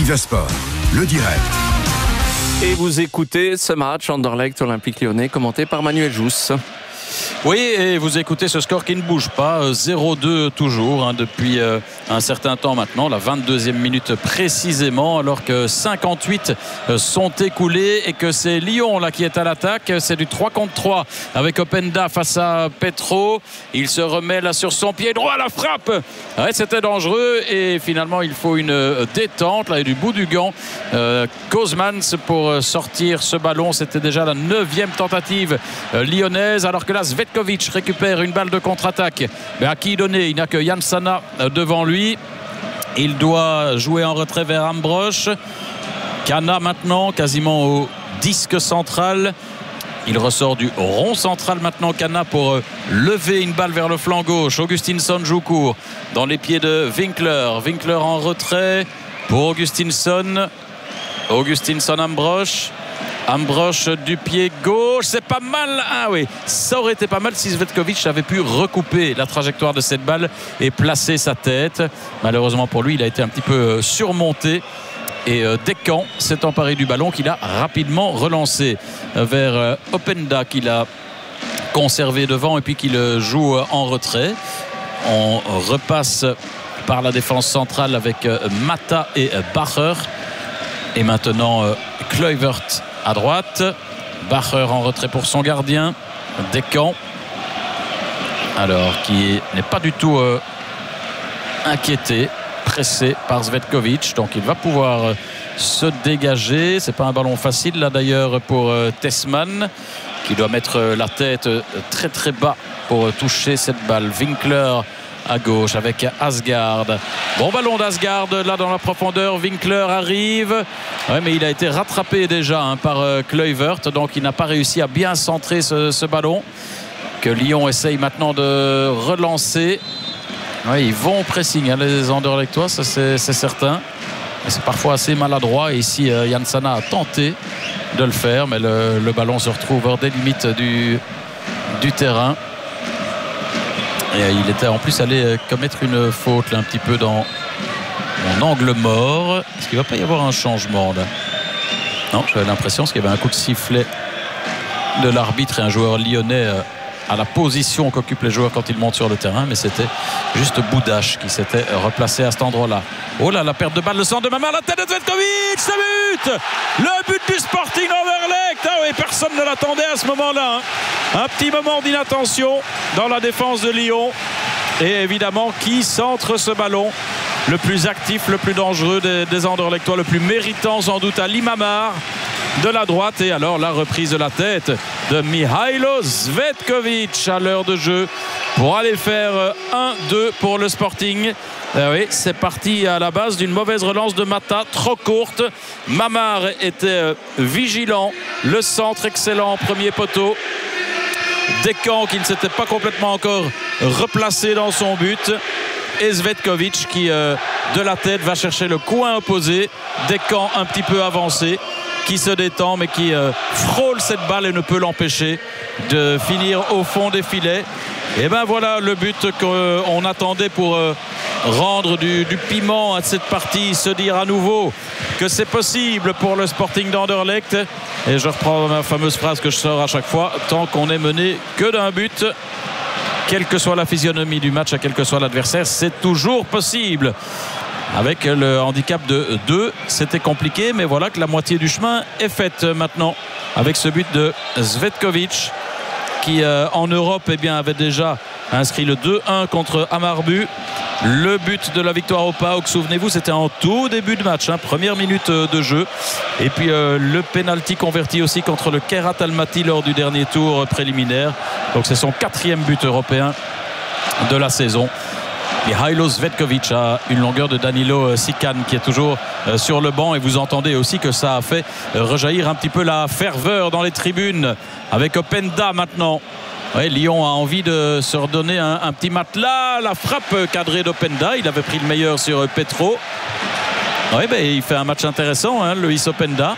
Via Sport, le direct. Et vous écoutez ce match Anderlecht Olympique Lyonnais commenté par Manuel Jousse. Oui, et vous écoutez ce score qui ne bouge pas, 0-2 toujours, depuis un certain temps maintenant, la 22e minute précisément, alors que 58 sont écoulés et que c'est Lyon là qui est à l'attaque. C'est du 3 contre 3 avec Openda face à Petro. Il se remet là sur son pied droit, la frappe. Ouais, c'était dangereux et finalement il faut une détente là, du bout du gant. Kozmans pour sortir ce ballon. C'était déjà la 9e tentative lyonnaise, alors que là Zvetkovic récupère une balle de contre-attaque. Mais à qui donner? Il n'a que Yann Sana devant lui. Il doit jouer en retrait vers Ambrosch. Kana maintenant, quasiment au disque central. Il ressort du rond central maintenant, Kana, pour lever une balle vers le flanc gauche. Augustinsson joue court dans les pieds de Winkler. Winkler en retrait pour Augustinsson. Augustinsson, Ambrosch. Ambrosch du pied gauche, c'est pas mal. Ah oui, ça aurait été pas mal si Zvetkovic avait pu recouper la trajectoire de cette balle et placer sa tête. Malheureusement pour lui, il a été un petit peu surmonté. Et Descamps s'est emparé du ballon qu'il a rapidement relancé vers Openda, qu'il a conservé devant et puis qu'il joue en retrait. On repasse par la défense centrale avec Mata et Bacher. Et maintenant Kluivert à droite. Bacher en retrait pour son gardien. Descamps, alors qui n'est pas du tout inquiété, pressé par Zvetkovic, donc il va pouvoir se dégager. C'est pas un ballon facile là d'ailleurs pour Tessman, qui doit mettre la tête très très bas pour toucher cette balle. Winkler à gauche avec Asgard. Bon ballon d'Asgard là dans la profondeur. Winkler arrive. Ouais, mais il a été rattrapé déjà par Kluivert. Donc il n'a pas réussi à bien centrer ce ballon que Lyon essaye maintenant de relancer. Ouais, ils vont au pressing, les Anderlechtois, ça c'est certain. Mais c'est parfois assez maladroit. Et ici Yann Sana a tenté de le faire, mais le ballon se retrouve hors des limites du terrain. Et il était en plus allé commettre une faute là, un petit peu dans mon angle mort. Est-ce qu'il ne va pas y avoir un changement là? Non, j'avais l'impression qu'il y avait un coup de sifflet de l'arbitre et un joueur lyonnais à la position qu'occupent les joueurs quand ils montent sur le terrain, mais c'était juste Boudache qui s'était replacé à cet endroit-là. Oh là, la perte de balle, le centre de Mamar, la tête de Zvetkovic, ce but, le but du Sporting Anderlecht. Ah oui, personne ne l'attendait à ce moment-là. Un petit moment d'inattention dans la défense de Lyon. Et évidemment, qui centre ce ballon? Le plus actif, le plus dangereux des Anderlechtois, le plus méritant sans doute, Ali Mamar de la droite. Et alors la reprise de la tête de Mihailo Zvetkovic à l'heure de jeu pour aller faire 1-2 pour le Sporting. Oui, c'est parti à la base d'une mauvaise relance de Mata, trop courte. Mamar était vigilant. Le centre excellent, premier poteau. Descamps qui ne s'était pas complètement encore replacé dans son but. Et Zvetkovic qui de la tête va chercher le coin opposé. Descamps un petit peu avancé, qui se détend mais qui frôle cette balle et ne peut l'empêcher de finir au fond des filets. Et ben voilà le but qu'on attendait pour rendre du piment à cette partie, se dire à nouveau que c'est possible pour le Sporting d'Anderlecht. Et je reprends ma fameuse phrase que je sors à chaque fois: tant qu'on est mené que d'un but, quelle que soit la physionomie du match, quel que soit l'adversaire, c'est toujours possible. Avec le handicap de 2, c'était compliqué, mais voilà que la moitié du chemin est faite maintenant avec ce but de Zvetkovic qui en Europe avait déjà inscrit le 2-1 contre Hammarby. Le but de la victoire au PAOK, souvenez-vous, c'était en tout début de match, première minute de jeu. Et puis le penalty converti aussi contre le Kairat Almaty lors du dernier tour préliminaire. Donc c'est son 4e but européen de la saison. Mihailo Zvetkovic a une longueur de Danilo Sican qui est toujours sur le banc, et vous entendez aussi que ça a fait rejaillir un petit peu la ferveur dans les tribunes avec Openda maintenant. Ouais, Lyon a envie de se redonner un petit matelas. La frappe cadrée d'Openda, il avait pris le meilleur sur Petro. Ouais, il fait un match intéressant, Loïs Openda.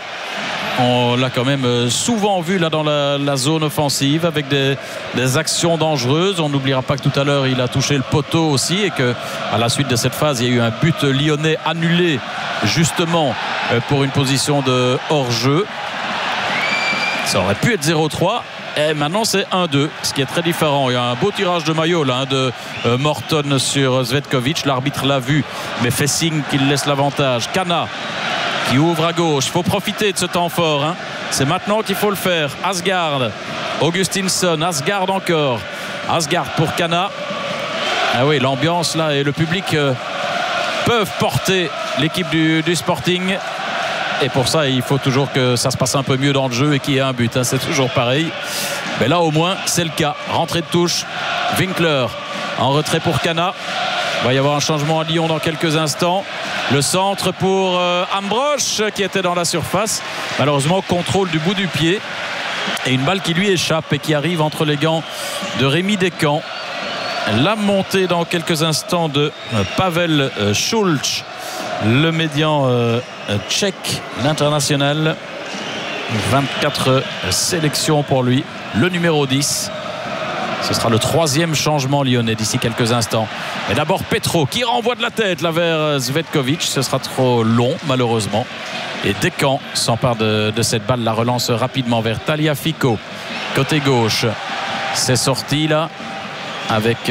On l'a quand même souvent vu là dans la zone offensive avec des actions dangereuses. On n'oubliera pas que tout à l'heure il a touché le poteau aussi, et que à la suite de cette phase il y a eu un but lyonnais annulé justement pour une position de hors-jeu. Ça aurait pu être 0-3. Et maintenant c'est 1-2, ce qui est très différent. Il y a un beau tirage de maillot là, de Morton sur Cvetkovic. L'arbitre l'a vu mais fait signe qu'il laisse l'avantage. Kana qui ouvre à gauche. Il faut profiter de ce temps fort, hein. C'est maintenant qu'il faut le faire. Asgard, Augustinsson, Asgard encore. Asgard pour Kana. Ah oui, l'ambiance là et le public peuvent porter l'équipe du Sporting. Et pour ça, il faut toujours que ça se passe un peu mieux dans le jeu et qu'il y ait un but, hein. C'est toujours pareil. Mais là, au moins, c'est le cas. Rentrée de touche. Winkler en retrait pour Kana. Il va y avoir un changement à Lyon dans quelques instants. Le centre pour Ambrosch qui était dans la surface. Malheureusement, contrôle du bout du pied. Et une balle qui lui échappe et qui arrive entre les gants de Rémi Descamps. La montée dans quelques instants de Pavel Šulc, le médian tchèque, l'international. 24 sélections pour lui, le numéro 10. Ce sera le 3e changement lyonnais d'ici quelques instants. Et d'abord Petro qui renvoie de la tête là vers Cvetkovic. Ce sera trop long malheureusement. Et Descamps s'empare de cette balle, la relance rapidement vers Tagliafico. Côté gauche, c'est sorti là avec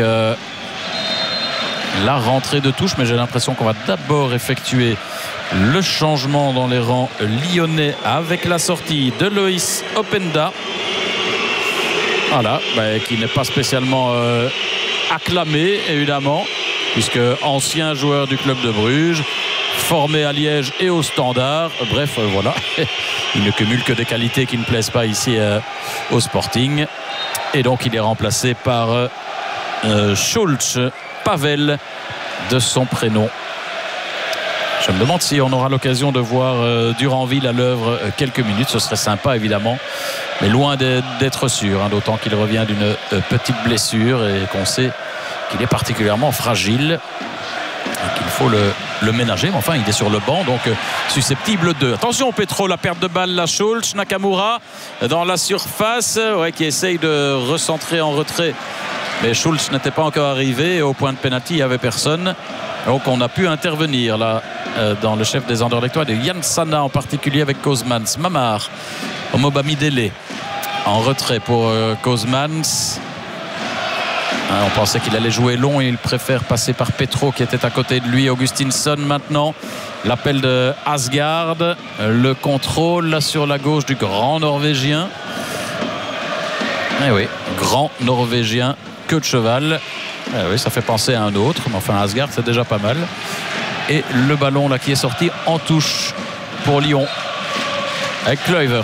la rentrée de touche, mais j'ai l'impression qu'on va d'abord effectuer le changement dans les rangs lyonnais avec la sortie de Loïs Openda. Voilà, qui n'est pas spécialement acclamé évidemment, puisque ancien joueur du club de Bruges, formé à Liège et au Standard. Bref, voilà, il ne cumule que des qualités qui ne plaisent pas ici au Sporting. Et donc il est remplacé par Šulc, Pavel de son prénom. Je me demande si on aura l'occasion de voir Duranville à l'œuvre quelques minutes. Ce serait sympa évidemment, mais loin d'être sûr, hein, d'autant qu'il revient d'une petite blessure et qu'on sait qu'il est particulièrement fragile et qu'il faut le ménager. Mais enfin, il est sur le banc, donc susceptible de... Attention Petro, la perte de balle, la Šulc, Nakamura dans la surface, qui essaye de recentrer en retrait. Mais Šulc n'était pas encore arrivé et au point de pénalty, il n'y avait personne. Donc on a pu intervenir là dans le chef des Anderlechtois de Yann Sana en particulier avec Kozmans. Mamar, Omobamidele en retrait pour Kozmans. On pensait qu'il allait jouer long et il préfère passer par Petro qui était à côté de lui. Augustinsson maintenant. L'appel de Asgard. Le contrôle là sur la gauche du grand Norvégien. Eh oui, grand Norvégien, queue de cheval. Eh oui, ça fait penser à un autre, mais enfin Asgard c'est déjà pas mal. Et le ballon là qui est sorti en touche pour Lyon avec Kluivert.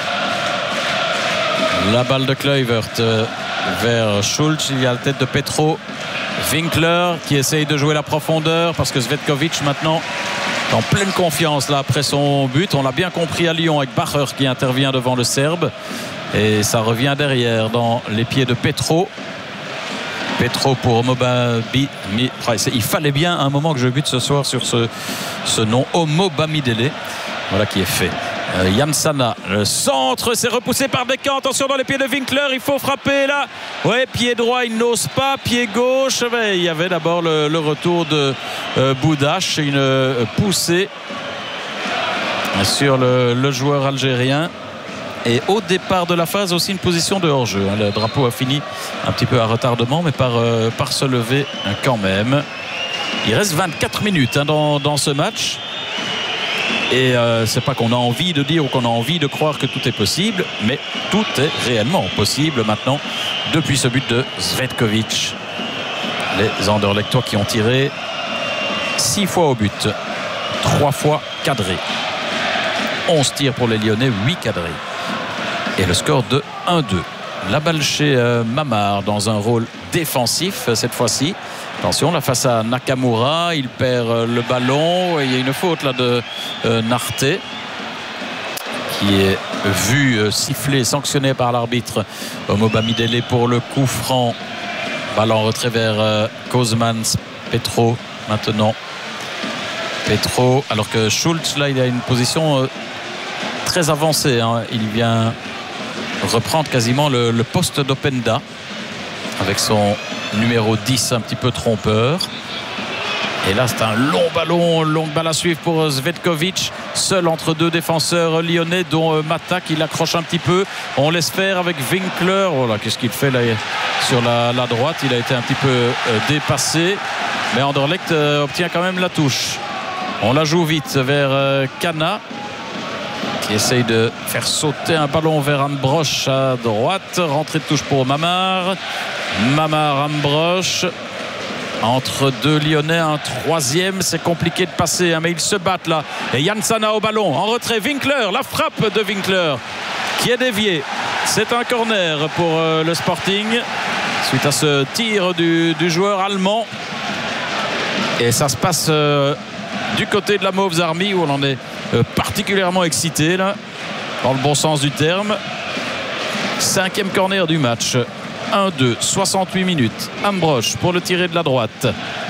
La balle de Kluivert vers Šulc. Il y a la tête de Petro. Winkler qui essaye de jouer la profondeur parce que Cvetkovic maintenant est en pleine confiance là après son but. On l'a bien compris à Lyon avec Bacher qui intervient devant le Serbe. Et ça revient derrière dans les pieds de Petro. Petro pour Omobamidele. Il fallait bien un moment que je bute ce soir sur ce nom, Omobamidele. Voilà qui est fait. Yamsana, le centre, c'est repoussé par Descamps. Attention dans les pieds de Winkler, il faut frapper là. Ouais, pied droit, il n'ose pas. Pied gauche, il y avait d'abord le retour de Boudache, une poussée sur le joueur algérien. Et au départ de la phase aussi une position de hors-jeu. Le drapeau a fini un petit peu à retardement, mais par se lever quand même. Il reste 24 minutes dans ce match. Et c'est pas qu'on a envie de dire ou qu'on a envie de croire que tout est possible, mais tout est réellement possible maintenant depuis ce but de Cvetkovic. Les Anderlechtois qui ont tiré 6 fois au but, 3 fois cadré. 11 tirs pour les Lyonnais, 8 cadrés. Et le score de 1-2. La balle chez Mamar dans un rôle défensif cette fois-ci. Attention, là face à Nakamura, il perd le ballon et il y a une faute là de Narté qui est vu siffler, sanctionné par l'arbitre. Omobamidele pour le coup franc. Balle en retrait vers Kozmans. Petro maintenant. Petro, alors que Šulc là il a une position très avancée, hein. Il vient reprendre quasiment le poste d'Openda avec son numéro 10 un petit peu trompeur. Et là, c'est un longue balle à suivre pour Zvetkovic, seul entre deux défenseurs lyonnais, dont Mata qui l'accroche un petit peu. On laisse faire avec Winkler. Voilà, qu'est-ce qu'il fait là sur la droite? Il a été un petit peu dépassé, mais Anderlecht obtient quand même la touche. On la joue vite vers Kana, qui essaye de faire sauter un ballon vers Ambrosch à droite. Rentrée de touche pour Mamar. Ambrosch. Entre deux Lyonnais, un troisième, c'est compliqué de passer, hein, mais ils se battent là. Et Jansana au ballon, en retrait, Winkler, la frappe de Winkler qui est déviée. C'est un corner pour le Sporting suite à ce tir du joueur allemand. Et ça se passe du côté de la Mauves Army, où on en est particulièrement excité là, dans le bon sens du terme. 5e corner du match. 1-2, 68 minutes. Ambrosch pour le tirer de la droite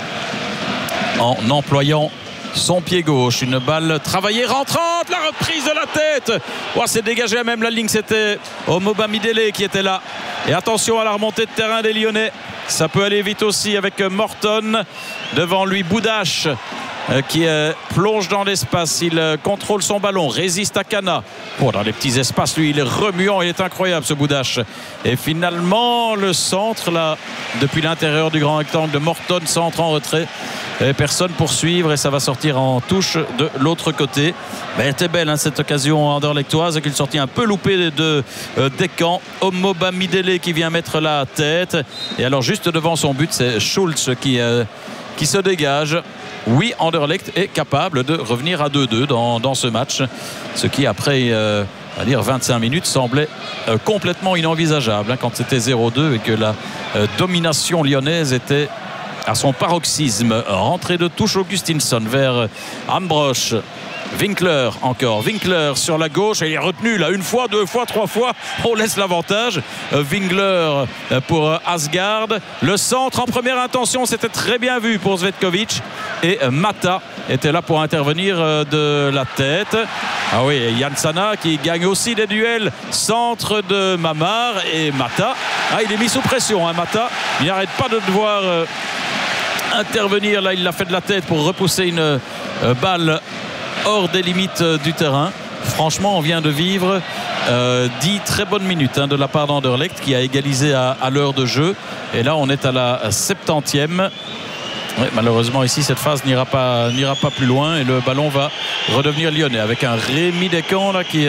en employant son pied gauche. Une balle travaillée, rentrante, la reprise de la tête. Oh, c'est dégagé à même la ligne. C'était Omoba Midele qui était là. Et attention à la remontée de terrain des Lyonnais. Ça peut aller vite aussi avec Morton. Devant lui, Boudache qui plonge dans l'espace. Il contrôle son ballon, résiste à Kana. Oh, dans les petits espaces, lui, il est remuant. Il est incroyable, ce Boudache. Et finalement, le centre, là, depuis l'intérieur du grand rectangle de Morton, centre en retrait. Et personne pour suivre, et ça va sortir en touche de l'autre côté. Mais elle était belle, hein, cette occasion anderlechtoise, avec une sortie un peu loupée de Descamps. Omoba Midele qui vient mettre la tête. Et alors, juste devant son but, c'est Schulz qui se dégage. Oui, Anderlecht est capable de revenir à 2-2 dans ce match. Ce qui, après on va dire 25 minutes, semblait complètement inenvisageable, hein, quand c'était 0-2 et que la domination lyonnaise était à son paroxysme. Rentrée de touche Augustinsson vers Ambrosch. Winkler encore. Winkler sur la gauche. Et il est retenu là 1 fois, 2 fois, 3 fois. On laisse l'avantage. Winkler pour Asgard. Le centre en première intention. C'était très bien vu pour Zvetkovic. Et Mata était là pour intervenir de la tête. Ah oui, Jansana qui gagne aussi des duels. Centre de Mamar. Et Mata. Ah, il est mis sous pression, hein, Mata. Il n'arrête pas de devoir intervenir. Là, il l'a fait de la tête pour repousser une balle hors des limites du terrain. Franchement, on vient de vivre 10 très bonnes minutes, hein, de la part d'Anderlecht qui a égalisé à l'heure de jeu. Et là, on est à la 70e. Ouais, malheureusement, ici, cette phase n'ira pas plus loin et le ballon va redevenir lyonnais avec un Rémi Descamps là, qui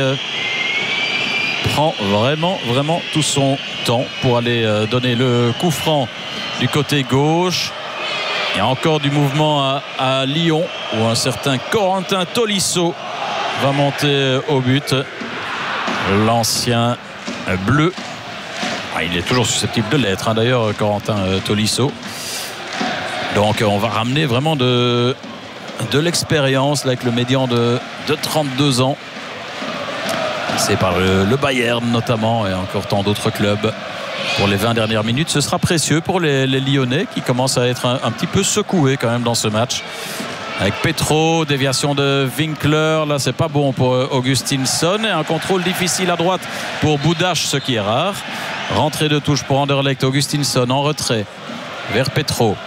prend vraiment tout son temps pour aller donner le coup franc du côté gauche. Il y a encore du mouvement à Lyon où un certain Corentin Tolisso va monter au but. L'ancien bleu. Ah, il est toujours susceptible de l'être, hein, d'ailleurs, Corentin Tolisso. Donc on va ramener vraiment de l'expérience là, avec le médian de 32 ans. C'est par le Bayern notamment et encore tant d'autres clubs. Pour les 20 dernières minutes, ce sera précieux pour les Lyonnais qui commencent à être un petit peu secoués quand même dans ce match. Avec Petro, déviation de Winkler, là c'est pas bon pour Augustinsson et un contrôle difficile à droite pour Boudache, ce qui est rare. Rentrée de touche pour Anderlecht, Augustinsson en retrait vers Petro.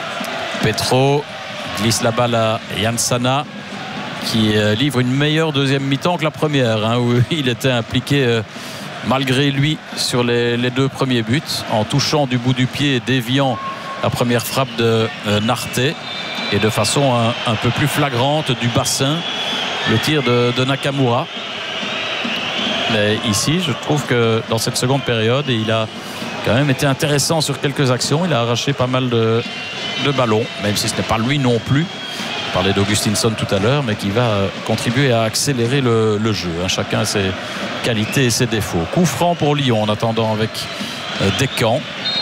Petro glisse la balle à Jansana qui livre une meilleure deuxième mi-temps que la première, hein, où il était impliqué malgré lui sur les 2 premiers buts en touchant du bout du pied et déviant la première frappe de Narté et de façon un peu plus flagrante du bassin le tir de Nakamura. Mais ici je trouve que dans cette seconde période il a quand même été intéressant sur quelques actions. Il a arraché pas mal de ballons, même si ce n'est pas lui non plus. On parlait d'Augustinsson tout à l'heure, mais qui va contribuer à accélérer le jeu, hein. Chacun a ses qualités et ses défauts. Coup franc pour Lyon en attendant avec Descamps.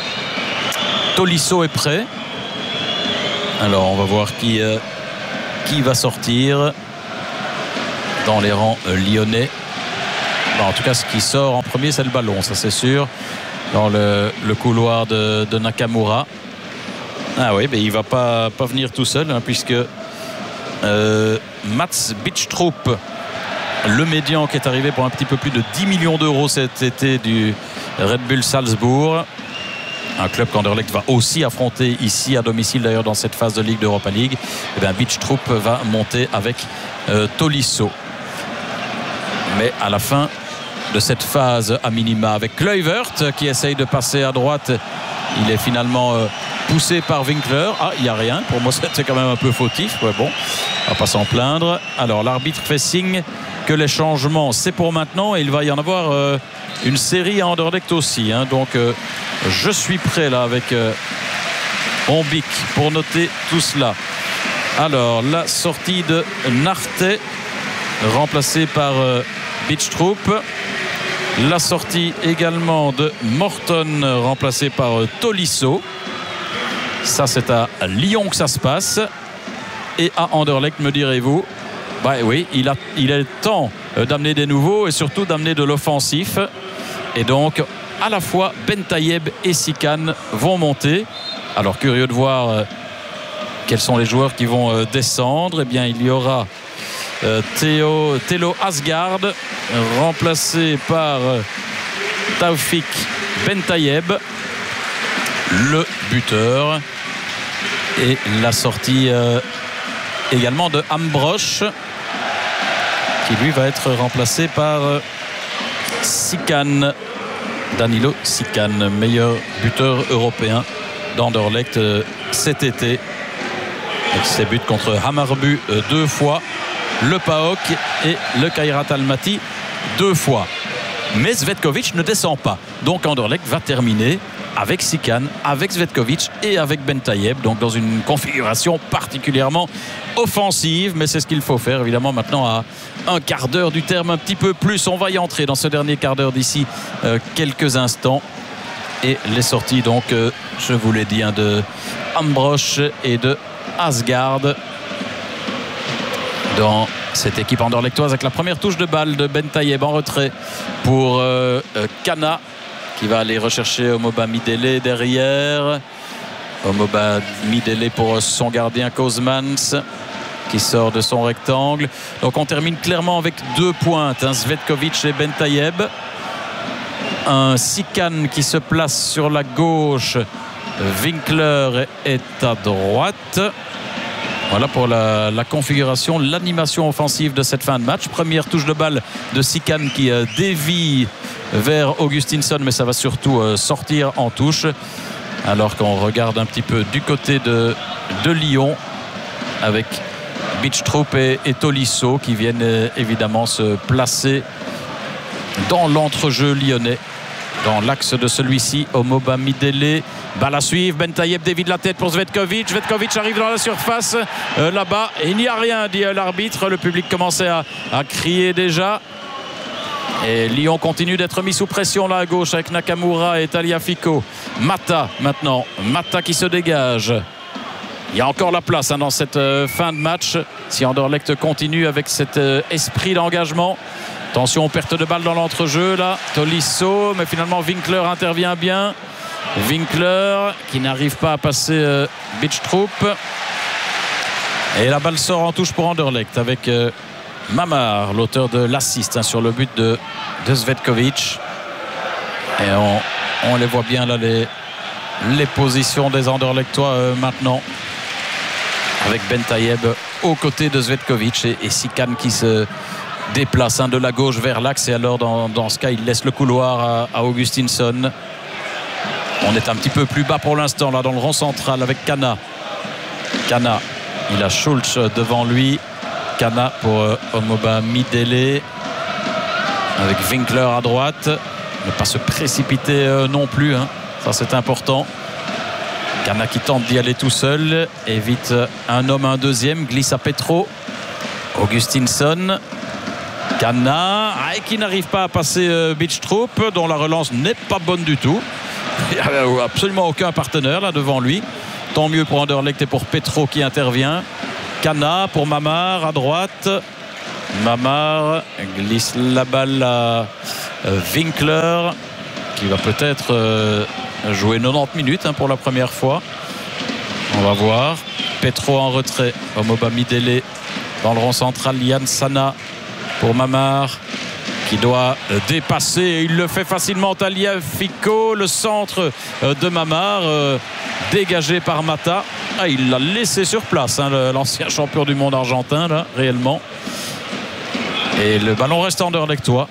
Tolisso est prêt. Alors on va voir qui va sortir dans les rangs lyonnais. En tout cas, ce qui sort en premier, c'est le ballon, ça c'est sûr. Dans le couloir de Nakamura. Ah oui, mais il ne va pas venir tout seul, hein, puisque Mats Bichtrup, le médian qui est arrivé pour un petit peu plus de 10 millions d'euros cet été du Red Bull Salzbourg, un club qu'Anderlecht va aussi affronter ici à domicile d'ailleurs dans cette phase de Ligue d'Europa League. Et bien Beach-Troop va monter avec Tolisso. Mais à la fin de cette phase à minima avec Kluivert qui essaye de passer à droite, il est finalement poussé par Winkler. Ah, il n'y a rien, pour moi c'était quand même un peu fautif. Ouais, bon, on va pas s'en plaindre. Alors l'arbitre fait signe que les changements c'est pour maintenant et il va y en avoir une série à Anderlecht aussi, hein. Donc je suis prêt là avec Ombic pour noter tout cela. Alors la sortie de Narte remplacée par Beach-Troop. La sortie également de Morton remplacée par Tolisso. Ça c'est à Lyon que ça se passe. Et à Anderlecht, me direz-vous, bah oui, il est temps d'amener des nouveaux et surtout d'amener de l'offensif. Et donc à la fois Bentayeb et Sikan vont monter. Alors curieux de voir quels sont les joueurs qui vont descendre. Eh bien il y aura Thelo Asgard remplacé par Taoufik Bentayeb, le buteur. Et la sortie également de Ambrosch qui lui va être remplacé par Sikan, Danilo Sikan, meilleur buteur européen d'Anderlecht cet été avec ses buts contre Hammarby 2 fois, le PAOK et le Kairat Almaty 2 fois. Mais Zvetkovic ne descend pas, donc Anderlecht va terminer avec Sikan, avec Zvetkovic et avec Bentayeb, donc dans une configuration particulièrement offensive, mais c'est ce qu'il faut faire évidemment maintenant à un quart d'heure du terme, un petit peu plus. On va y entrer dans ce dernier quart d'heure d'ici quelques instants. Et les sorties donc, je vous l'ai dit, de Ambrosch et de Asgard dans cette équipe anderlechtoise, avec la première touche de balle de Bentayeb en retrait pour Kana qui va aller rechercher Omoba Midele derrière. Omoba Midele pour son gardien Kozmans qui sort de son rectangle. Donc on termine clairement avec 2 pointes, Zvetkovic et Bentayeb. Un Sikan qui se place sur la gauche. Winkler est à droite. Voilà pour la configuration, l'animation offensive de cette fin de match. Première touche de balle de Sikan qui dévie vers Augustinsson, mais ça va surtout sortir en touche. Alors qu'on regarde un petit peu du côté de Lyon avec Beach-Troop et Tolisso qui viennent évidemment se placer dans l'entrejeu lyonnais, dans l'axe de celui-ci. Omoba Midele, balle à suivre, Bentayeb dévie la tête pour Zvetkovic. Zvetkovic arrive dans la surface là-bas, et il n'y a rien, dit l'arbitre. Le public commençait à crier déjà. Et Lyon continue d'être mis sous pression là à gauche avec Nakamura et Tagliafico. Mata maintenant, Mata qui se dégage. Il y a encore la place dans cette fin de match si Anderlecht continue avec cet esprit d'engagement. Attention aux pertes de balles dans l'entrejeu là. Tolisso, mais finalement Winkler intervient bien. Winkler qui n'arrive pas à passer Beach-Troop. Et la balle sort en touche pour Anderlecht avec Mamar, l'auteur de l'assist sur le but de Zvetkovic. Et on les voit bien là, les positions des Anderlechtois maintenant, avec Bentayeb aux côtés de Zvetkovic et Sikan qui se déplace de la gauche vers l'axe. Et alors dans ce cas il laisse le couloir à Augustinsson. On est un petit peu plus bas pour l'instant là dans le rond central avec Kana. Kana, il a Schulz devant lui. Kana pour Omoba Midele avec Winkler à droite. Ne pas se précipiter non plus, ça c'est important. Kana qui tente d'y aller tout seul, évite un homme, un deuxième, glisse à Petro. Augustinsson, Kana qui n'arrive pas à passer Beach-Troop, dont la relance n'est pas bonne du tout. Il n'y a absolument aucun partenaire là devant lui. Tant mieux pour Anderlecht et pour Petro qui intervient. Kana pour Mamar à droite. Mamar glisse la balle à Winkler qui va peut-être jouer 90 minutes pour la première fois. On va voir. Petro en retrait. Omoba Midele dans le rond central. Yann Sana pour Mamar. qui doit dépasser. Il le fait facilement. Tagliafico, le centre de Mamard, dégagé par Mata. Ah, il l'a laissé sur place, hein, l'ancien champion du monde argentin, là, réellement. Et le ballon reste anderlechtois.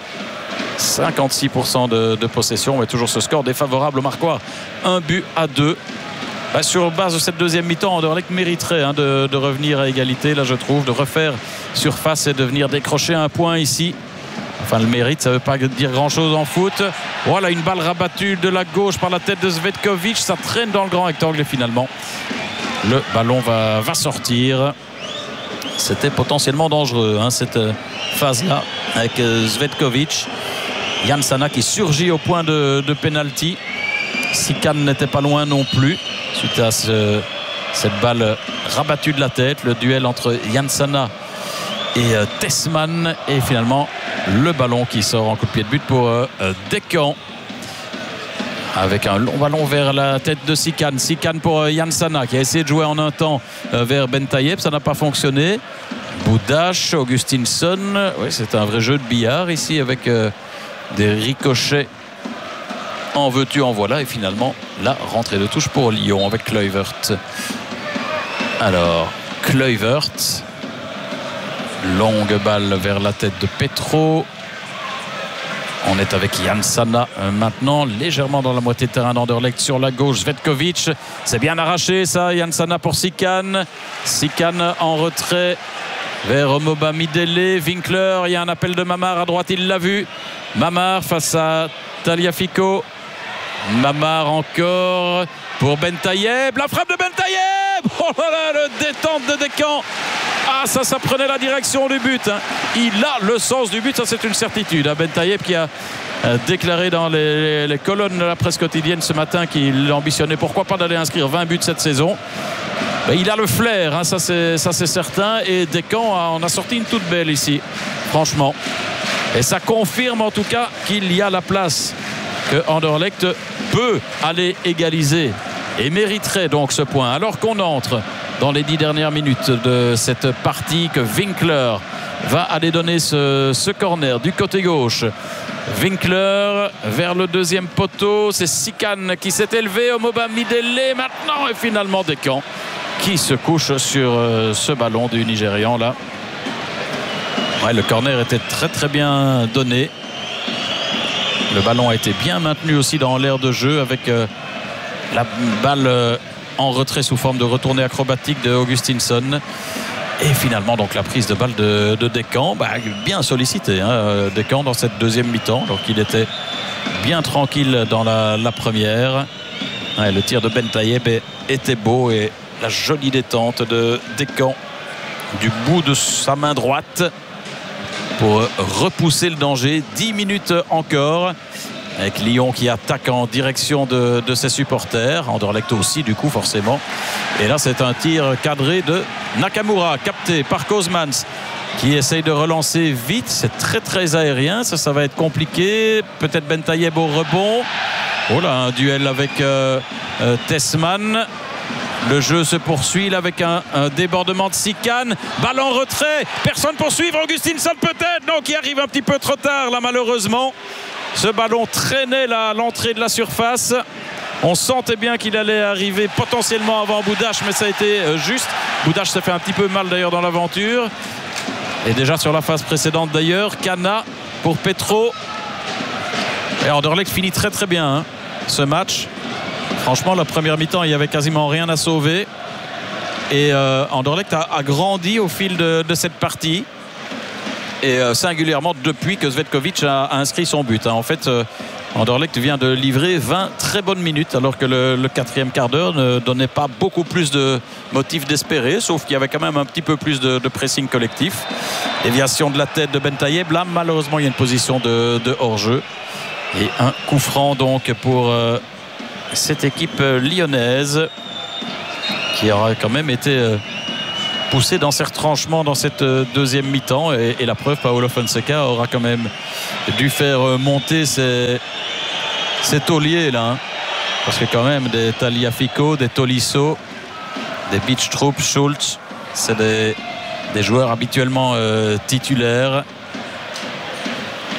56% de possession, mais toujours ce score défavorable au Marquois. 1-2. Sur base de cette deuxième mi-temps, Anderlecht mériterait de revenir à égalité, là je trouve, de refaire surface et de venir décrocher un point ici. Enfin, le mérite, ça ne veut pas dire grand-chose en foot. Voilà, une balle rabattue de la gauche par la tête de Zvetkovic. Ça traîne dans le grand rectangle et finalement, le ballon va sortir. C'était potentiellement dangereux, hein, cette phase-là, avec Zvetkovic. Yann Sana qui surgit au point de pénalty. Sikan n'était pas loin non plus suite à cette balle rabattue de la tête. Le duel entre Yann Sana et Tessman, et finalement le ballon qui sort en coup de pied de but pour Decan, avec un long ballon vers la tête de Sikan. Sikan pour Yann Sana qui a essayé de jouer en un temps vers Bentayeb, ça n'a pas fonctionné. Boudache, Augustinsson, oui, c'est un vrai jeu de billard ici avec des ricochets. En veux-tu, en voilà, et finalement la rentrée de touche pour Lyon avec Kluivert. Alors Kluivert, longue balle vers la tête de Petro. On est avec Yann Sana maintenant, légèrement dans la moitié de terrain d'Anderlecht sur la gauche. Zvetkovic, c'est bien arraché ça. Yann Sana pour Sikan. Sikan en retrait vers Moba Midele. Winkler, il y a un appel de Mamard à droite, il l'a vu. Mamard face à Tagliafico. Mamard encore pour Bentayeb. La frappe de Bentayeb. Oh là là, le détente de Decan. Ah, ça prenait la direction du but, hein. Il a le sens du but, ça c'est une certitude, hein. Bentayeb qui a déclaré dans les colonnes de la presse quotidienne ce matin qu'il ambitionnait pourquoi pas d'aller inscrire 20 buts cette saison. Ben, il a le flair, hein, ça c'est certain, et Decan en a sorti une toute belle ici, franchement. Et ça confirme en tout cas qu'il y a la place, que Anderlecht peut aller égaliser et mériterait donc ce point, alors qu'on entre dans les 10 dernières minutes de cette partie, que Winkler va aller donner ce corner du côté gauche. Winkler vers le deuxième poteau, c'est Sikan qui s'est élevé, au Moba Midele maintenant, et finalement Decan qui se couche sur ce ballon du Nigérian là. Ouais, le corner était très très bien donné. Le ballon a été bien maintenu aussi dans l'aire de jeu, avec la balle en retrait sous forme de retournée acrobatique de Augustinsson. Et finalement donc la prise de balle de Decan, bien sollicité, hein, Decan dans cette deuxième mi-temps. Donc il était bien tranquille dans la première. Ouais, le tir de Bentayeb était beau, et la jolie détente de Decan du bout de sa main droite pour repousser le danger. 10 minutes encore, avec Lyon qui attaque en direction de ses supporters. Anderlecht aussi du coup forcément. Et là c'est un tir cadré de Nakamura, capté par Kozmans, qui essaye de relancer vite. C'est très très aérien, ça va être compliqué. Peut-être Bentayeb au rebond. Oh là, un duel avec Tessman. Le jeu se poursuit là avec un débordement de Sikan. Balle en retrait. Personne pour suivre. Augustinsson peut-être. Non, qui arrive un petit peu trop tard là malheureusement. Ce ballon traînait là à l'entrée de la surface. On sentait bien qu'il allait arriver potentiellement avant Boudache, mais ça a été juste. Boudache s'est fait un petit peu mal d'ailleurs dans l'aventure. Et déjà sur la phase précédente d'ailleurs. Cana pour Petro. Et Anderlecht finit très très bien, hein, ce match. Franchement, la première mi-temps, il n'y avait quasiment rien à sauver. Et Anderlecht a grandi au fil de cette partie. Et singulièrement depuis que Zvetkovic a inscrit son but, hein. En fait, Anderlecht vient de livrer 20 très bonnes minutes, alors que le quatrième quart d'heure ne donnait pas beaucoup plus de motifs d'espérer, sauf qu'il y avait quand même un petit peu plus de pressing collectif. Déviation de la tête de Bentayeb. Là, malheureusement, il y a une position de hors-jeu. Et un coup franc donc pour cette équipe lyonnaise, qui aura quand même été poussée dans ses retranchements dans cette deuxième mi-temps. Et la preuve, Paulo Fonseca aura quand même dû faire monter ses tauliers là, hein. Parce que quand même des Tagliafico, des Tolisso, des Beachtroup, Schultz, c'est des joueurs habituellement titulaires.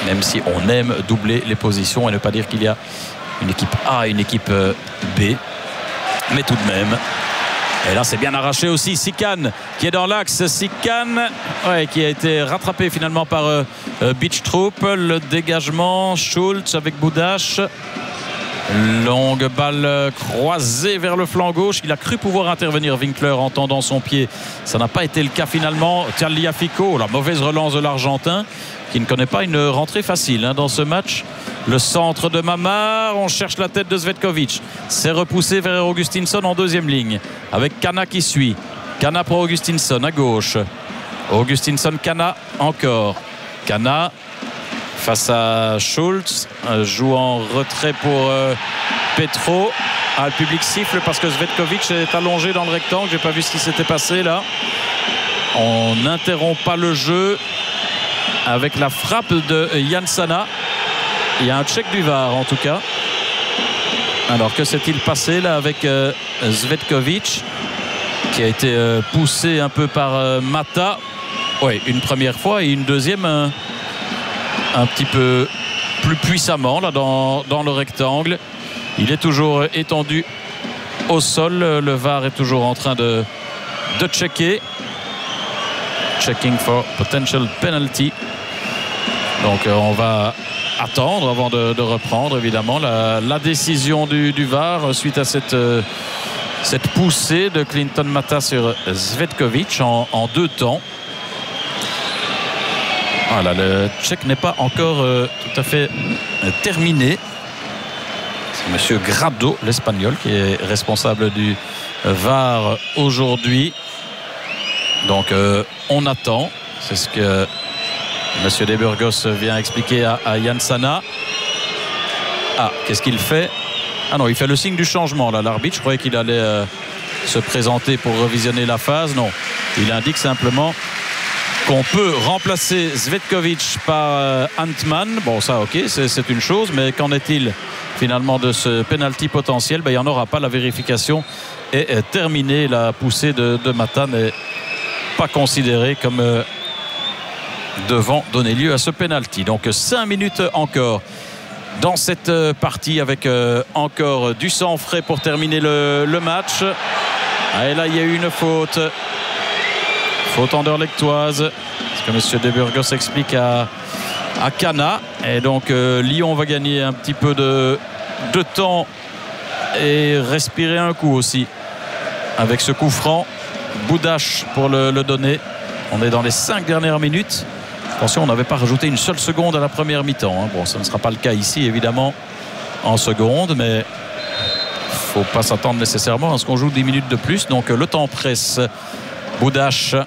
même si on aime doubler les positions et ne pas dire qu'il y a une équipe A et une équipe B, mais tout de même. Et là c'est bien arraché aussi. Sikan qui est dans l'axe. Sikan qui a été rattrapé finalement par Beachtroop. Le dégagement, Schultz avec Boudache. Longue balle croisée vers le flanc gauche. Il a cru pouvoir intervenir, Winkler, en tendant son pied. Ça n'a pas été le cas finalement. Tagliafico, la mauvaise relance de l'Argentin, qui ne connaît pas une rentrée facile dans ce match. Le centre de Mamard, on cherche la tête de Zvetkovic. C'est repoussé vers Augustinsson en deuxième ligne, avec Kana qui suit. Kana pour Augustinsson à gauche. Augustinsson, Kana encore. Kana face à Schultz, joue en retrait pour Petro. Le public siffle parce que Zvetkovic est allongé dans le rectangle. J'ai pas vu ce qui s'était passé là. On n'interrompt pas le jeu avec la frappe de Jansana. Il y a un check du VAR en tout cas. Alors que s'est-il passé là avec Zvetkovic qui a été poussé un peu par Mata. Oui, une première fois et une deuxième un petit peu plus puissamment là dans le rectangle. Il est toujours étendu au sol. Le VAR est toujours en train de checker. Checking for potential penalty. Donc on va attendre avant de reprendre évidemment la décision du VAR suite à cette poussée de Clinton Mata sur Zvetkovic en deux temps. Voilà, le check n'est pas encore tout à fait terminé. C'est monsieur Grado, l'Espagnol, qui est responsable du VAR aujourd'hui. Donc on attend. C'est ce que monsieur De Burgos vient expliquer à Jansana. Qu'est-ce qu'il fait? Non, il fait le signe du changement là, l'arbitre. Je croyais qu'il allait se présenter pour revisionner la phase. Non, il indique simplement qu'on peut remplacer Zvetkovic par Antman. Bon, ça ok, c'est une chose, mais qu'en est-il finalement de ce penalty potentiel? Il n'y en aura pas. La vérification est terminée. La poussée de Mata n'est pas considérée comme devant donner lieu à ce penalty. Donc 5 minutes encore dans cette partie avec encore du sang frais pour terminer le match. Et là il y a eu une faute anderlechtoise, ce que monsieur De Burgos explique à Kana. Et donc Lyon va gagner un petit peu de temps et respirer un coup aussi avec ce coup franc. Boudache pour le donner. On est dans les 5 dernières minutes. Attention, on n'avait pas rajouté une seule seconde à la première mi-temps. Bon, ça ne sera pas le cas ici, évidemment, en seconde, mais il ne faut pas s'attendre nécessairement à ce qu'on joue 10 minutes de plus. Donc, le temps presse. Boudache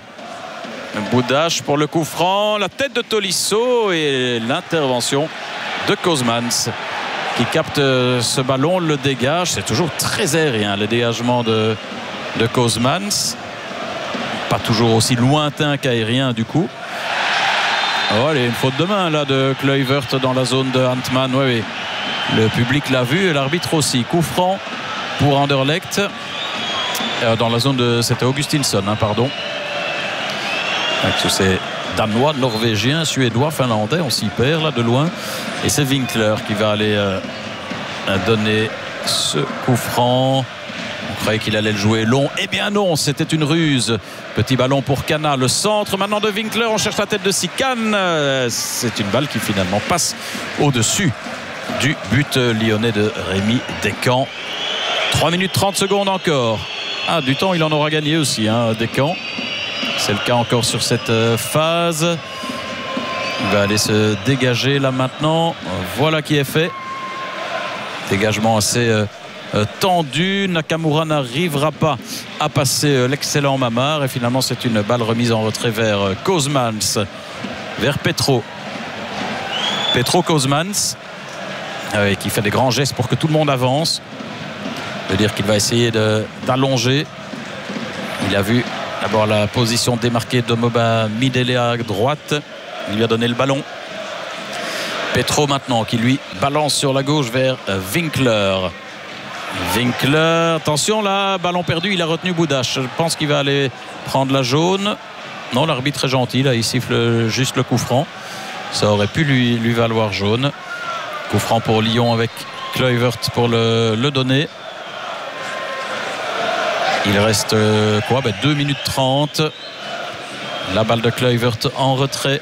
pour le coup franc. La tête de Tolisso et l'intervention de Kozmans qui capte ce ballon, le dégage. C'est toujours très aérien, le dégagement de Kozmans. Pas toujours aussi lointain qu'aérien, du coup. Allez, une faute de main là de Kluivert dans la zone de Antman. Oui. Le public l'a vu et l'arbitre aussi. Coup franc pour Anderlecht dans la zone de... C'était Augustinsson, pardon. Avec tous ces Danois, Norvégiens, Suédois, Finlandais, on s'y perd là de loin. Et c'est Winkler qui va aller donner ce coup franc. On croyait qu'il allait le jouer long. Eh bien non, c'était une ruse. Petit ballon pour Kana. Le centre maintenant de Winkler. On cherche la tête de Sikan. C'est une balle qui finalement passe au-dessus du but lyonnais de Rémi Descamps. 3 minutes 30 secondes encore. Du temps, il en aura gagné aussi, Descamps. C'est le cas encore sur cette phase. Il va aller se dégager là maintenant. Voilà qui est fait. Dégagement assez... tendu. Nakamura n'arrivera pas à passer l'excellent Mamard et finalement c'est une balle remise en retrait vers Kozmans, vers Petro Kozmans qui fait des grands gestes pour que tout le monde avance. Ça veut dire qu'il va essayer d'allonger. Il a vu d'abord la position démarquée de Moba Midele à droite. Il lui a donné le ballon. Petro maintenant qui lui balance sur la gauche vers Winkler, attention là, ballon perdu, il a retenu Boudache. Je pense qu'il va aller prendre la jaune. Non, l'arbitre est gentil là, il siffle juste le coup franc. Ça aurait pu lui valoir jaune. Coup franc pour Lyon avec Kluivert pour le donner. Il reste 2 minutes 30. La balle de Kluivert en retrait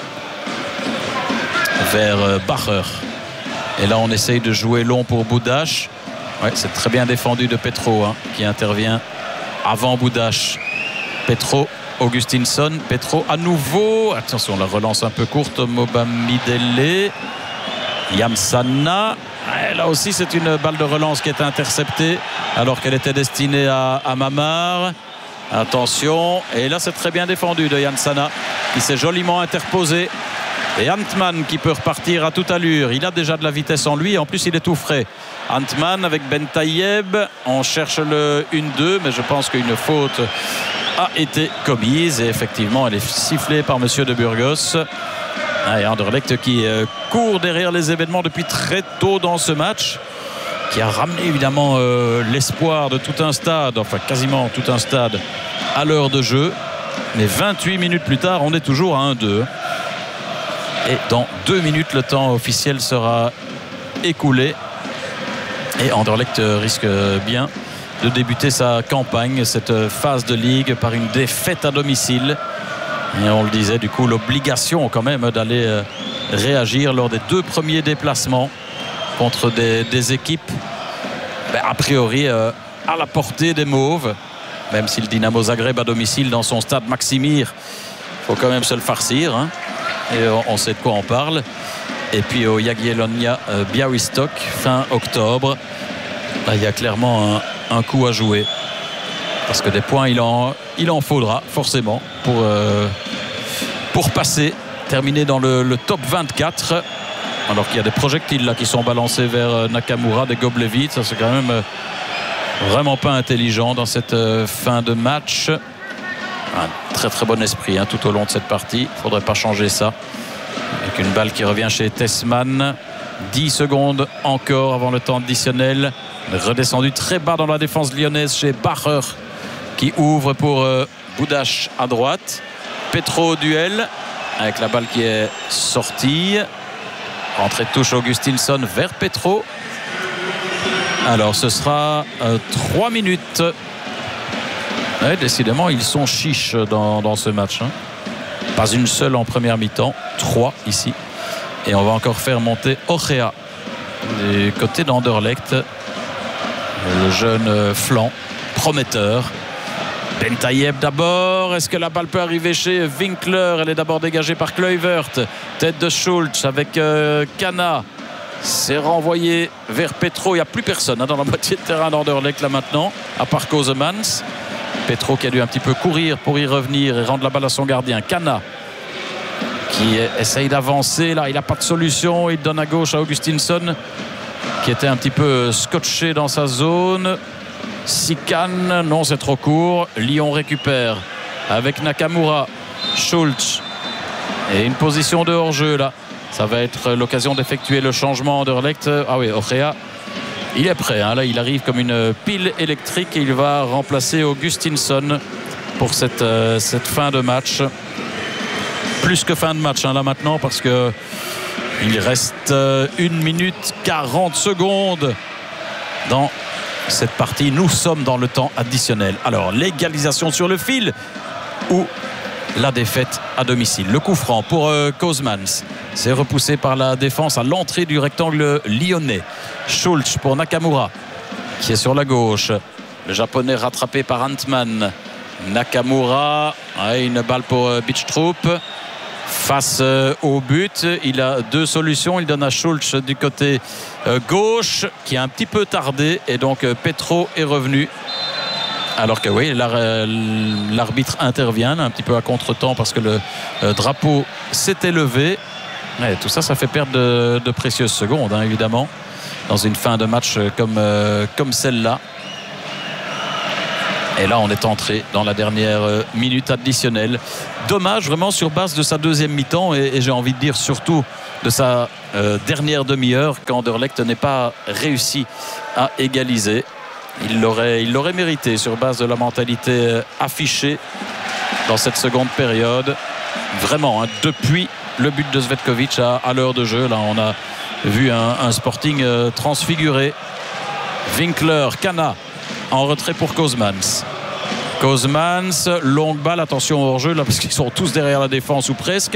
vers Bacher. Et là on essaye de jouer long pour Boudache. Ouais, c'est très bien défendu de Petro qui intervient avant Boudache. Petro, Augustinsson, Petro à nouveau. Attention, la relance un peu courte. Mobamidele, Yamsana. Et là aussi c'est une balle de relance qui est interceptée alors qu'elle était destinée à Mamar. Attention, et là c'est très bien défendu de Yamsana qui s'est joliment interposé. Et Antman qui peut repartir à toute allure. Il a déjà de la vitesse en lui. En plus, il est tout frais. Antman avec Bentayeb. On cherche le 1-2, mais je pense qu'une faute a été commise. Et effectivement, elle est sifflée par Monsieur de Burgos. Et Anderlecht qui court derrière les événements depuis très tôt dans ce match, qui a ramené évidemment l'espoir de tout un stade, enfin quasiment tout un stade, à l'heure de jeu. Mais 28 minutes plus tard, on est toujours à 1-2. Et dans 2 minutes, le temps officiel sera écoulé. Et Anderlecht risque bien de débuter sa campagne, cette phase de Ligue, par une défaite à domicile. Et on le disait, du coup, l'obligation quand même d'aller réagir lors des 2 premiers déplacements contre des équipes a priori à la portée des Mauves. Même si le Dynamo Zagreb à domicile dans son stade Maksimir, il faut quand même se le farcir. Et on sait de quoi on parle. Et puis au Jagiellonia Białystok fin octobre, là, il y a clairement un coup à jouer, parce que des points il en faudra forcément pour passer, terminer dans le top 24, alors qu'il y a des projectiles là qui sont balancés vers Nakamura, des gobelets vides. Ça c'est quand même vraiment pas intelligent dans cette fin de match. Un très très bon esprit tout au long de cette partie. Il ne faudrait pas changer ça. Avec une balle qui revient chez Tessman. 10 secondes encore avant le temps additionnel. Redescendu très bas dans la défense lyonnaise chez Bacher, qui ouvre pour Boudache à droite. Petro au duel avec la balle qui est sortie. Entrée de touche Augustinsson vers Petro. Alors ce sera 3 minutes. Ouais, décidément, ils sont chiches dans ce match. Pas une seule en première mi-temps, 3 ici. Et on va encore faire monter Ochea du côté d'Anderlecht. Le jeune flanc, prometteur. Bentayeb d'abord. Est-ce que la balle peut arriver chez Winkler? Elle est d'abord dégagée par Kluivert. Tête de Schultz avec Kana. C'est renvoyé vers Petro. Il n'y a plus personne dans la moitié de terrain d'Anderlecht là maintenant, à part Kozemans. Petro qui a dû un petit peu courir pour y revenir et rendre la balle à son gardien. Kana qui essaye d'avancer. Là, il n'a pas de solution. Il donne à gauche à Augustinsson, qui était un petit peu scotché dans sa zone. Sikan, non, c'est trop court. Lyon récupère avec Nakamura. Schultz. Et une position de hors-jeu là. Ça va être l'occasion d'effectuer le changement Anderlecht. Ah oui, Ochea. Il est prêt, là il arrive comme une pile électrique et il va remplacer Augustinsson pour cette fin de match. Plus que fin de match là maintenant, parce que il reste 1 minute 40 secondes dans cette partie. Nous sommes dans le temps additionnel. Alors l'égalisation sur le fil ou la défaite à domicile. Le coup franc pour Kozemans. C'est repoussé par la défense à l'entrée du rectangle lyonnais. Schultz pour Nakamura qui est sur la gauche. Le japonais rattrapé par Antman. Nakamura, une balle pour Bichtroup face au but. Il a 2 solutions. Il donne à Schultz du côté gauche qui a un petit peu tardé, et donc Petro est revenu. Alors que oui, l'arbitre intervient un petit peu à contre-temps parce que le drapeau s'était levé. Et tout ça, ça fait perdre de précieuses secondes, évidemment, dans une fin de match comme celle-là. Et là, on est entré dans la dernière minute additionnelle. Dommage, vraiment, sur base de sa deuxième mi-temps et j'ai envie de dire surtout de sa dernière demi-heure, qu'Anderlecht n'ait pas réussi à égaliser. Il l'aurait mérité sur base de la mentalité affichée dans cette seconde période. Vraiment, depuis le but de Cvetkovic à l'heure de jeu. Là, on a vu un Sporting transfiguré. Winkler, Kana en retrait pour Kozmans. Kozmans, longue balle, attention au hors-jeu là parce qu'ils sont tous derrière la défense ou presque.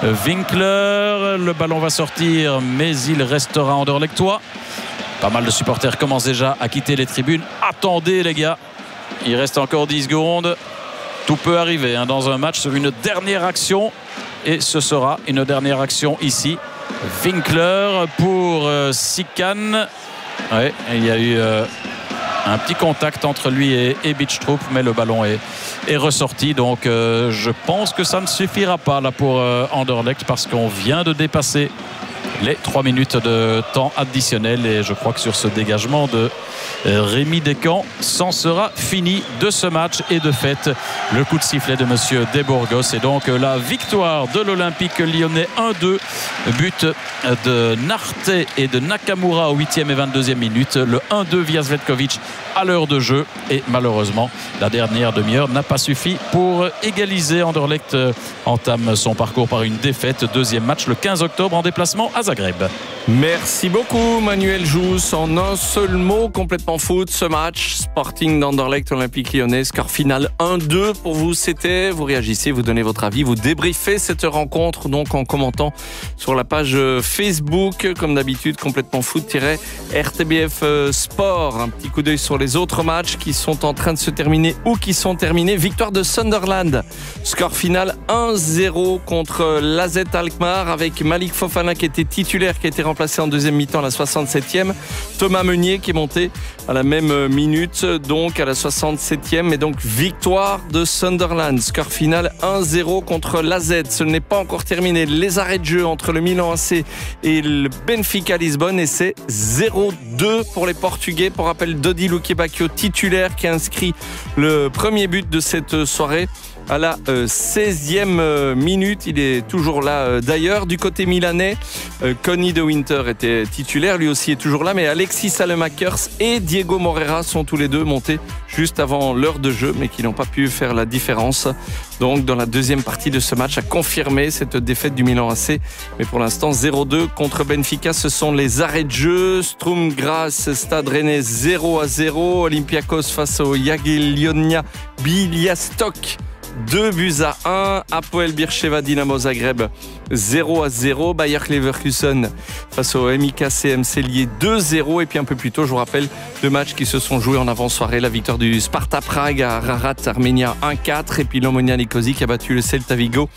Winkler, le ballon va sortir mais il restera anderlechtois. Pas mal de supporters commencent déjà à quitter les tribunes. Attendez les gars, il reste encore 10 secondes. Tout peut arriver dans un match sur une dernière action. Et ce sera une dernière action ici. Winkler pour Sikan. Ouais, il y a eu un petit contact entre lui et Bichtroup, mais le ballon est ressorti. Donc je pense que ça ne suffira pas là pour Anderlecht parce qu'on vient de dépasser les 3 minutes de temps additionnel et je crois que sur ce dégagement de Rémi Descamps, c'en sera fini de ce match et de fait le coup de sifflet de monsieur Desbourgos et donc la victoire de l'Olympique lyonnais 1-2, but de Narte et de Nakamura au 8e et 22e minute, le 1-2 via Cvetkovic à l'heure de jeu et malheureusement la dernière demi-heure n'a pas suffi pour égaliser. Anderlecht entame son parcours par une défaite, deuxième match le 15 octobre en déplacement à Zagreb. Merci beaucoup Manuel Jousse. En un seul mot, complètement foot, ce match Sporting d'Anderlecht Olympique Lyonnais, score final 1-2 pour vous. C'était, vous réagissez, vous donnez votre avis, vous débriefez cette rencontre donc en commentant sur la page Facebook comme d'habitude, complètement foot-RTBF Sport. Un petit coup d'œil sur les autres matchs qui sont en train de se terminer ou qui sont terminés. Victoire de Sunderland, score final 1-0 contre l'AZ Alkmaar avec Malik Fofana qui était titulaire, qui a été remplacé en deuxième mi-temps à la 67e. Thomas Meunier qui est monté à la même minute, donc à la 67e. Et donc victoire de Sunderland. Score final 1-0 contre l'AZ. Ce n'est pas encore terminé. Les arrêts de jeu entre le Milan AC et le Benfica Lisbonne. Et c'est 0-2 pour les Portugais. Pour rappel, Dodi Lukebakio titulaire qui a inscrit le premier but de cette soirée. À la 16e minute, il est toujours là d'ailleurs. Du côté milanais, Conny de Winter était titulaire, lui aussi est toujours là, mais Alexis Salemakers et Diego Moreira sont tous les deux montés juste avant l'heure de jeu, mais qui n'ont pas pu faire la différence. Donc dans la deuxième partie de ce match, a confirmé cette défaite du Milan AC. Mais pour l'instant, 0-2 contre Benfica, ce sont les arrêts de jeu. Sturm Graz, Stade Rennais 0-0. Olympiakos face au Jagiellonia Białystok. 2-1, Hapoel Beersheva Dynamo Zagreb 0-0, Bayer Leverkusen face au MIK CMC Lié 2-0 et puis un peu plus tôt, je vous rappelle, deux matchs qui se sont joués en avant-soirée, la victoire du Sparta Prague à Rarat Arménia 1-4 et puis l'Omonia Nicosie qui a battu le Celta Vigo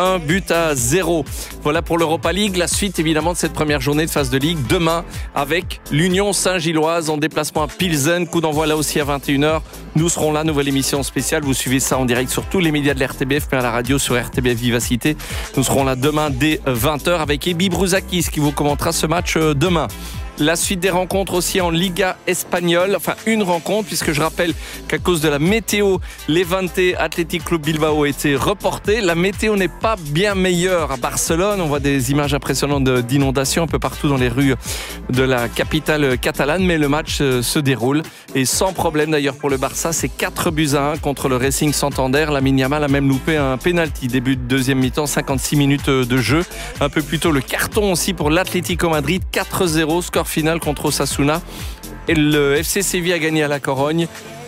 1-0. Voilà pour l'Europa League, la suite évidemment de cette première journée de phase de Ligue demain avec l'Union Saint-Gilloise en déplacement à Pilsen, coup d'envoi là aussi à 21h. Nous serons là, nouvelle émission spéciale, vous suivez ça en direct sur tous les médias de l'RTBF, mais à la radio sur RTBF Vivacité. Nous serons là demain dès 20h avec Ebi Brouzakis qui vous commentera ce match demain. La suite des rencontres aussi en Liga espagnole, enfin une rencontre puisque je rappelle qu'à cause de la météo, Levante Athletic Club Bilbao a été reporté. La météo n'est pas bien meilleure à Barcelone, on voit des images impressionnantes d'inondations un peu partout dans les rues de la capitale catalane, mais le match se déroule et sans problème d'ailleurs pour le Barça, c'est 4-1 contre le Racing Santander. Lamine Yamal a même loupé un penalty, début de deuxième mi-temps, 56 minutes de jeu. Un peu plus tôt le carton aussi pour l'Atlético Madrid, 4-0, score final contre Osasuna et le FC Séville a gagné à la Corogne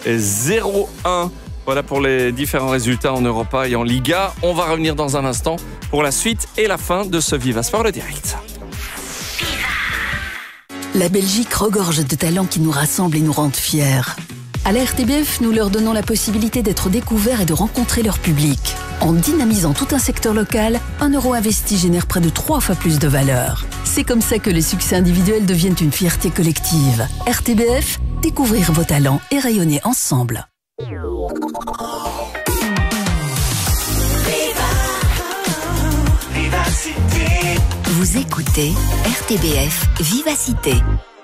0-1. Voilà pour les différents résultats en Europa et en Liga. On va revenir dans un instant pour la suite et la fin de ce Viva Sport le direct. La Belgique regorge de talents qui nous rassemblent et nous rendent fiers. À la RTBF, nous leur donnons la possibilité d'être découverts et de rencontrer leur public. En dynamisant tout un secteur local, 1 euro investi génère près de 3 fois plus de valeur. C'est comme ça que les succès individuels deviennent une fierté collective. RTBF, découvrir vos talents et rayonner ensemble. Vous écoutez RTBF Vivacité.